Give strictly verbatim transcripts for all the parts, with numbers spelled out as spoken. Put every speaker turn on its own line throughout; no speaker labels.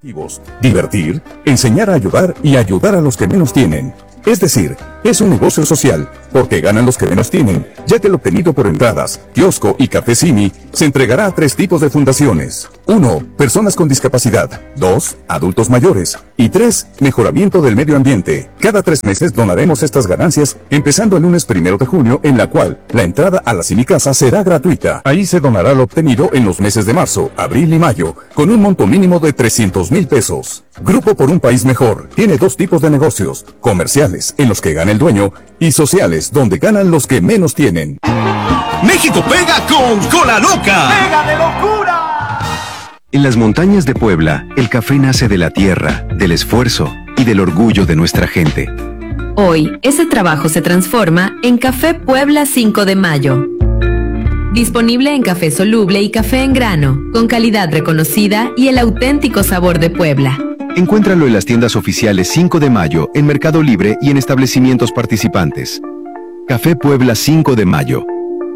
Divertir, enseñar a ayudar y ayudar a los que menos tienen. Es decir, es un negocio social, porque ganan los que menos tienen, ya que el obtenido por entradas, kiosco y café Simi se entregará a tres tipos de fundaciones. uno. Personas con discapacidad. dos. Adultos mayores. Y tres. Mejoramiento del medio ambiente. Cada tres meses donaremos estas ganancias, empezando el lunes primero de junio, en la cual la entrada a la Simi Casa será gratuita. Ahí se donará lo obtenido en los meses de marzo, abril y mayo, con un monto mínimo de trescientos mil pesos. Grupo por un País Mejor tiene dos tipos de negocios: comerciales, en los que gana el dueño, y sociales, donde ganan los que menos tienen.
México pega con Cola Loca. ¡Pega de locura!
En las montañas de Puebla, el café nace de la tierra, del esfuerzo y del orgullo de nuestra gente.
Hoy, ese trabajo se transforma en Café Puebla cinco de mayo. Disponible en café soluble y café en grano, con calidad reconocida y el auténtico sabor de Puebla.
Encuéntralo en las tiendas oficiales cinco de mayo, en Mercado Libre y en establecimientos participantes. Café Puebla cinco de mayo.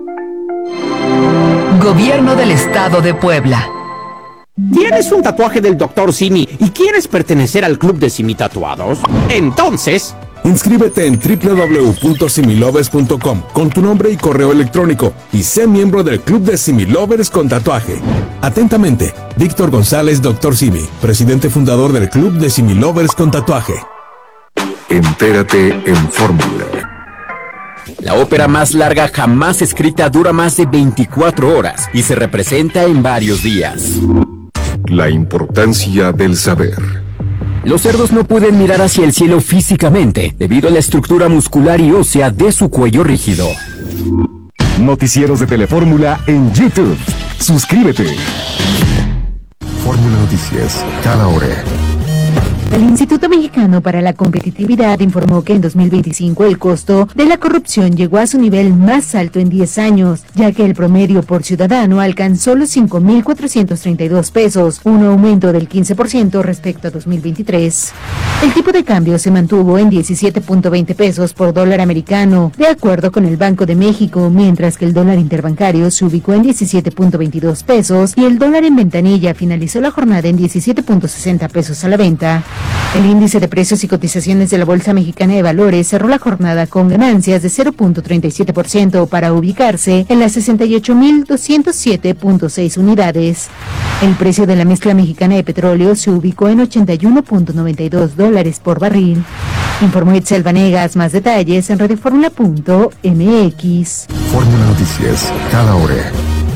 Gobierno del Estado de Puebla.
¿Tienes un tatuaje del doctor Simi y quieres pertenecer al club de Simi Tatuados? Entonces,
inscríbete en doble u doble u doble u punto similovers punto com con tu nombre y correo electrónico y sé miembro del club de Similovers con tatuaje. Atentamente, Víctor González, doctor Simi, presidente fundador del club de Similovers con tatuaje.
Entérate en Fórmula.
La ópera más larga jamás escrita dura más de veinticuatro horas y se representa en varios días.
La importancia del saber.
Los cerdos no pueden mirar hacia el cielo físicamente debido a la estructura muscular y ósea de su cuello rígido.
Noticieros de Telefórmula en YouTube. Suscríbete. Fórmula Noticias, cada hora.
El Instituto Mexicano para la Competitividad informó que en dos mil veinticinco el costo de la corrupción llegó a su nivel más alto en diez años, ya que el promedio por ciudadano alcanzó los cinco mil cuatrocientos treinta y dos pesos, un aumento del quince por ciento respecto a dos mil veintitrés. El tipo de cambio se mantuvo en diecisiete punto veinte pesos por dólar americano, de acuerdo con el Banco de México, mientras que el dólar interbancario se ubicó en diecisiete punto veintidós pesos y el dólar en ventanilla finalizó la jornada en diecisiete punto sesenta pesos a la venta. El índice de precios y cotizaciones de la Bolsa Mexicana de Valores cerró la jornada con ganancias de cero punto treinta y siete por ciento para ubicarse en las sesenta y ocho mil doscientos siete punto seis unidades. El precio de la mezcla mexicana de petróleo se ubicó en ochenta y uno punto noventa y dos dólares por barril. Informó Itzel Vanegas. Más detalles en radioformula punto m x.
Fórmula Noticias, cada hora.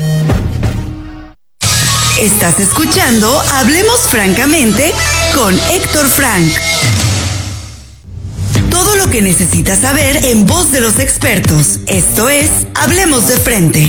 Estás escuchando Hablemos Francamente con Héctor Frank. Todo lo que necesitas saber en voz de los expertos. Esto es Hablemos de Frente.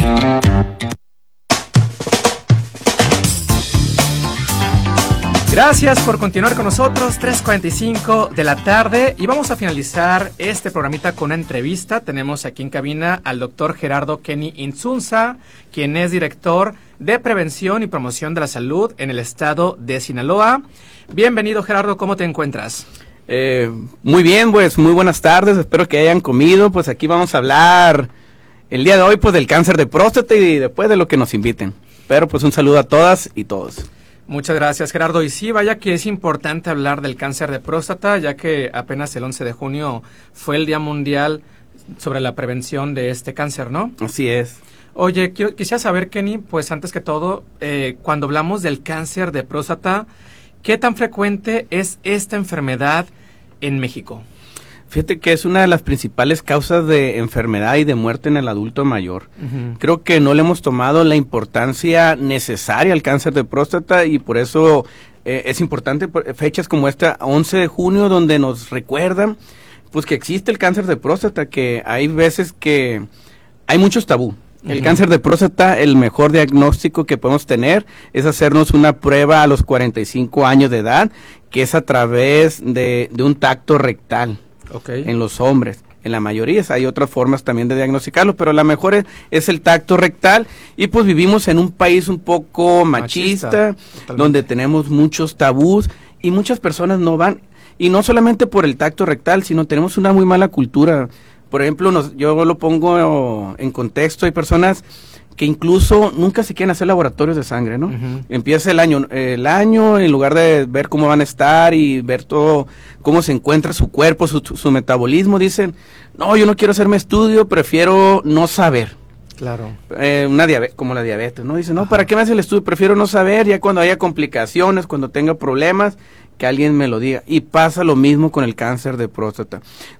Gracias por continuar con nosotros, tres cuarenta y cinco de la tarde, y vamos a finalizar este programita con una entrevista. Tenemos aquí en cabina al doctor Gerardo Kenny Insunza, quien es director de Prevención y Promoción de la Salud en el estado de Sinaloa. Bienvenido, Gerardo, ¿cómo te encuentras?
Eh, muy bien, pues muy buenas tardes, espero que hayan comido. Pues aquí vamos a hablar el día de hoy pues del cáncer de próstata y después de lo que nos inviten. Pero pues un saludo a todas y todos.
Muchas gracias, Gerardo. Y sí, vaya que es importante hablar del cáncer de próstata, ya que apenas el once de junio fue el Día Mundial sobre la prevención de este cáncer, ¿no?
Así es.
Oye, quiero, quisiera saber, Kenny, pues antes que todo, eh, cuando hablamos del cáncer de próstata, ¿qué tan frecuente es esta enfermedad en México?
Fíjate que es una de las principales causas de enfermedad y de muerte en el adulto mayor. Uh-huh. Creo que no le hemos tomado la importancia necesaria al cáncer de próstata y por eso eh, es importante fechas como esta, once de junio, donde nos recuerdan pues que existe el cáncer de próstata, que hay veces que hay muchos tabú. El uh-huh. cáncer de próstata, el mejor diagnóstico que podemos tener es hacernos una prueba a los cuarenta y cinco años de edad, que es a través de, de un tacto rectal. Okay. En los hombres, en la mayoría, hay otras formas también de diagnosticarlo, pero la mejor es, es el tacto rectal, y pues vivimos en un país un poco machista, machista donde tenemos muchos tabús, y muchas personas no van, y no solamente por el tacto rectal, sino tenemos una muy mala cultura. Por ejemplo, nos, yo lo pongo en contexto, hay personas que incluso nunca se quieren hacer laboratorios de sangre, ¿no?
Ujú.
Empieza el año, el año, en lugar de ver cómo van a estar y ver todo, cómo se encuentra su cuerpo, su, su metabolismo, dicen, no, yo no quiero hacerme estudio, prefiero no saber.
Claro.
Eh, una diabetes, como la diabetes, ¿no? Dice, no, ¿para qué me hace el estudio? Prefiero no saber, ya cuando haya complicaciones, cuando tenga problemas, que alguien me lo diga. Y pasa lo mismo con el cáncer de próstata.